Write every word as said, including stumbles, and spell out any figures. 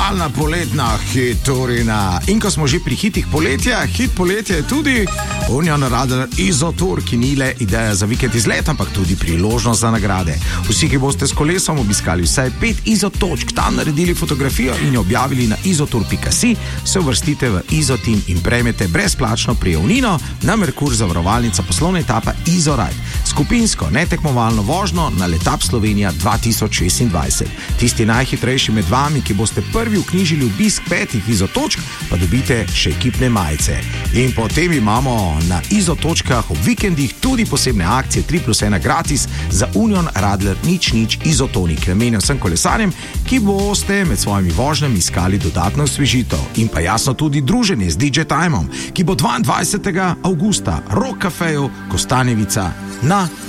idealna poletna hiturina. In ko smo že pri hitih poletja, hit poletja je tudi Union Radler Izotour, ki ni le ideja za vikend izlet, ampak tudi priložnost za nagrade. Vsi, ki boste s kolesom obiskali vsaj pet izotočk, tam naredili fotografijo in jo objavili na izotour pika si, se uvrstite v Izoteam in prejmete brezplačno prijavnino na Merkur zavarovalnica poslovna etapa Izoride. Skupinsko, netekmovalno vožnjo na Letap Slovenija dva tisoč šestindvajset. Tisti najhitrejši med vami, ki boste prvi vknjižili obisk petih izotočk, pa dobite še ekipne majice. In potem imamo na izotočkah ob vikendih tudi posebne akcije tri plus ena gratis za Union Radler nič nič Izotonik, namenjen vsem kolesarjem, ki boste med svojimi vožnjami iskali dodatno osvežitev. In pa jasno tudi druženje z D J Timom, ki bo dvaindvajsetega avgusta Rock Cafeju Kostanjevica na